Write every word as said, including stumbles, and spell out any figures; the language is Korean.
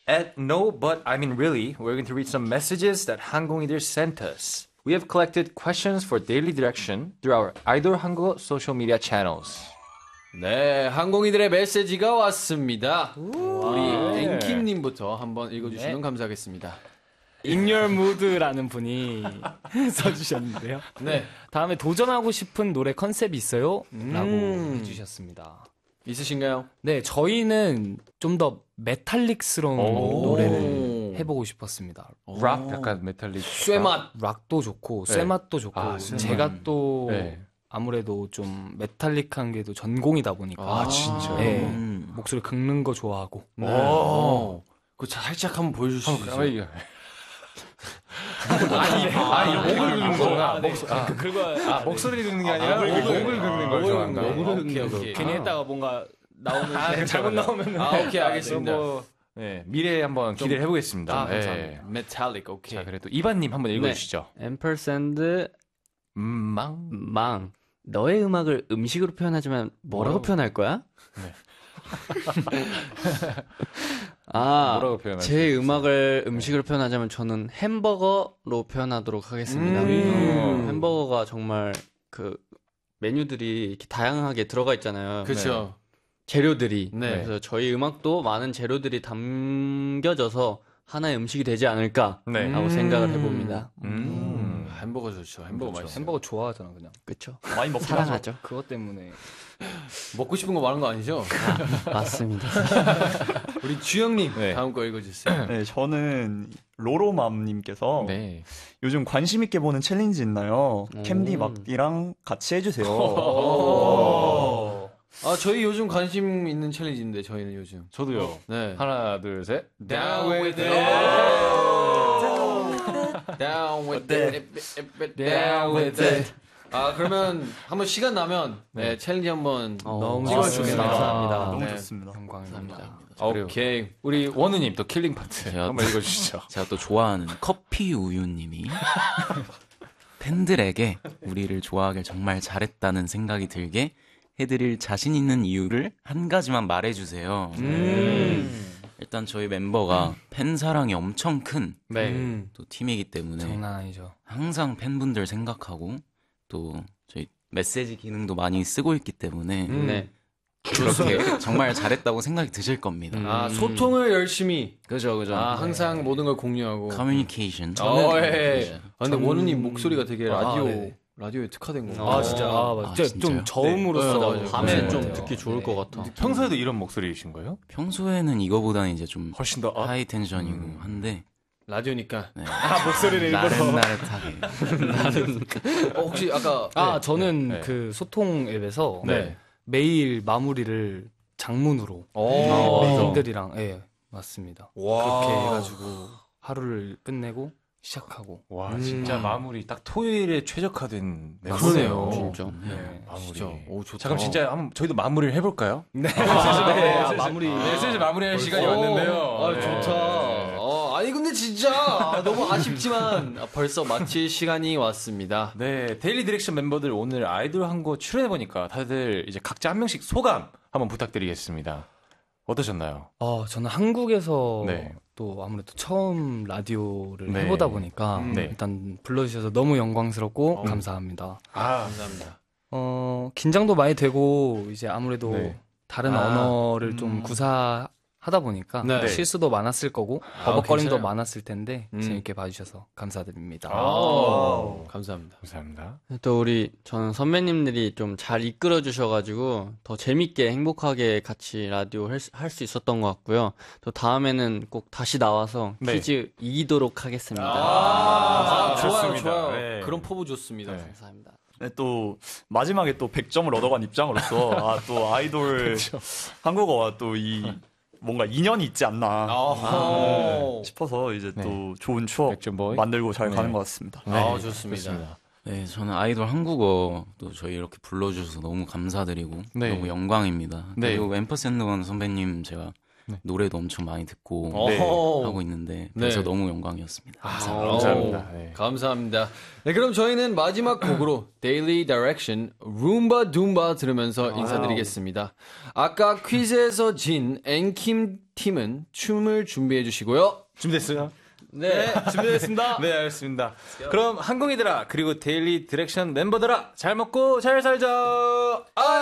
At No But I Mean Really, we're going to read some messages that 항공이들 sent us. We have collected questions for daily direction through our 아이돌 한국어 social media channels. 네, 항공이들의 메시지가 왔습니다. 우리 앵킴님부터 한번 읽어주시면 네. 감사하겠습니다. In Your Mood라는 분이 써주셨는데요. 네. 다음에 도전하고 싶은 노래 컨셉이 있어요? 음. 라고 해주셨습니다. 있으신가요? 네, 저희는 좀 더 메탈릭스러운 노래를 해보고 싶었습니다. 락 약간 메탈릭. 쇠맛. 락도 좋고, 쇠맛도 좋고, 아, 제가 또 네. 아무래도 좀 메탈릭한 게 또 전공이다 보니까. 아, 진짜? 네. 음. 목소리 긁는 거 좋아하고. 네. 오. 그거 살짝 한번 보여줄 수 있어요? 아니, 아니, 목을 긁는 거구나. 목소, 아, 긁어, 아, 목소리 긁는 게 아니라 목을 긁는 걸 좋아한다. 목을 긁는 거. 괜히 했다가 뭔가 나오면 아, 잘못 나오면 아, 오케이, 알겠습니다. 뭐, 네, 미래에 한번 기대를 해보겠습니다. 아, 감사합니다. 메탈릭, 오케이. 자, 그래도 이반님 한번 읽어주시죠. 네. 앰퍼샌드 망. 망. 너의 음악을 음식으로 표현하자면 뭐라고, 뭐라고? 표현할 거야? 네. 아, 제 음악을 음식으로 표현하자면 저는 햄버거로 표현하도록 하겠습니다. 음~ 음, 햄버거가 정말 그 메뉴들이 이렇게 다양하게 들어가 있잖아요. 그렇죠. 네. 재료들이. 네. 그래서 저희 음악도 많은 재료들이 담겨져서 하나의 음식이 되지 않을까라고 네. 음~ 생각을 해봅니다. 음~ 음~ 햄버거 좋죠. 햄버거 그렇죠. 맛있어요. 햄버거 좋아하잖아 그냥. 그렇죠. 많이 먹긴 사랑하죠. 하죠. 그것 때문에 먹고 싶은 거 많은 거 아니죠? 아, 맞습니다. 우리 주영님 네. 다음 거 읽어주세요. 네, 저는 로로맘님께서 네. 요즘 관심 있게 보는 챌린지 있나요? 오. 캠디 막디랑 같이 해주세요. 아, 저희 요즘 관심 있는 챌린지인데 저희는 요즘. 저도요. 네. 하나, 둘, 셋. Down with it. Down with it. Down with it. 아, 그러면 한번 시간 나면 네, 네 챌린지 한번 어, 너무 좋습니다. 감사합니다. 너무 네. 좋습니다. 영광입니다. 오케이. 우리 원우님 또 킬링 파트 한번 읽어주시죠. 제가 또 좋아하는 커피 우유님이 팬들에게 우리를 좋아하길 정말 잘했다는 생각이 들게 해드릴 자신 있는 이유를 한 가지만 말해주세요. 음. 일단 저희 멤버가 음. 팬 사랑이 엄청 큰 또 네. 팀이기 때문에 장난 아니죠. 항상 팬분들 생각하고 또 저희 메시지 기능도 많이 쓰고 있기 때문에 음. 네. 그렇게 정말 잘했다고 생각이 드실 겁니다. 음. 아, 소통을 열심히. 그죠, 그죠. 아, 항상 네. 모든 걸 공유하고. 커뮤니케이션. 어, 예. 아, 근데 원우님 목소리가 되게 라디오, 아, 라디오에 특화된 거. 아, 진짜. 아, 맞아. 아, 좀 저음으로서 네. 밤에 네. 좀 네. 듣기 좋을 것 같아. 평소에도 이런 목소리이신 거예요? 평소에는 이거보다는 이제 좀 훨씬 더 하이 텐션이고 음. 한데. 라디오니까. 네. 아, 목소리를 일부러. 나긋나긋하게. 나긋. 어, 혹시 아까. 아, 네. 저는 네. 그 소통 앱에서 네. 매일 마무리를 장문으로 오. 팬들이랑 예, 맞습니다. 와. 그렇게 해가지고 하루를 끝내고 시작하고. 와, 음. 진짜 마무리 딱 토요일에 최적화된 그러네요. 진짜. 네. 마무리. 진짜. 오, 좋다. 자, 그럼 진짜 한번 저희도 마무리를 해볼까요? 네. 아, 네. 아, 아, 마무리. 네, 슬슬 마무리할 시간이 왔는데요. 아, 네. 좋다. 어, 아니, 근데 진짜 너무 아쉽지만 벌써 마칠 시간이 왔습니다. 네, 데일리 디렉션 멤버들 오늘 아이돌 한거 출연해보니까 다들 이제 각자 한 명씩 소감 한번 부탁드리겠습니다. 어떠셨나요? 어, 저는 한국에서 네. 또 아무래도 처음 라디오를 네. 해보다 보니까 음. 네. 일단 불러주셔서 너무 영광스럽고 어. 감사합니다. 아, 감사합니다. 어, 긴장도 많이 되고 이제 아무래도 네. 다른 아, 언어를 음. 좀 구사하다 보니까 네. 실수도 많았을 거고 아, 버벅거림도 괜찮아요. 많았을 텐데 음. 재밌게 봐주셔서 감사드립니다. 아, 감사합니다. 감사합니다. 또 우리 저는 선배님들이 좀 잘 이끌어 주셔가지고 더 재밌게 행복하게 같이 라디오 할 수 있었던 것 같고요. 또 다음에는 꼭 다시 나와서 네. 퀴즈 이기도록 하겠습니다. 아, 아, 좋아요, 좋습니다. 좋아요. 네. 그런 포부 좋습니다. 네. 감사합니다. 네, 또 마지막에 또 백 점을 얻어간 입장으로서 아, 또 아이돌 그렇죠. 한국어와 또 이 뭔가 인연이 있지 않나 아, 싶어서 이제 네. 또 좋은 추억 백점보이. 만들고 잘 네. 가는 것 같습니다. 네, 아, 좋습니다. 좋습니다. 네, 저는 아이돌 한국어 또 저희 이렇게 불러주셔서 너무 감사드리고 네. 너무 영광입니다. 네. 그리고 앰퍼샌드 원 선배님 제가 네. 노래도 엄청 많이 듣고 네. 하고 있는데 그래서 네. 너무 영광이었습니다. 감사합니다. 아, 감사합니다. 네. 감사합니다. 네, 그럼 저희는 마지막 곡으로 Daily Direction 룸바 둠바 들으면서 인사드리겠습니다. 아까 퀴즈에서 진 앤킴 팀은 춤을 준비해 주시고요. 준비됐어요? 네, 준비됐습니다. 네, 알겠습니다. 그럼 항공이들아 그리고 데일리 디렉션 멤버들아 잘 먹고 잘 살자. 아!